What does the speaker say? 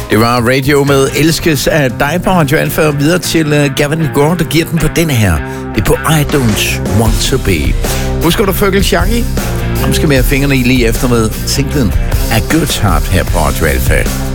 Det var Radio med Elskes af dig på Radio Alfa, og videre til Gavin Gore, der giver den på denne her. Det er på I Don't Want To Be. Husker du Fergal Shaggy? Ham skal med have fingrene i lige efter med singlen A Good Heart her på Radio Alfa.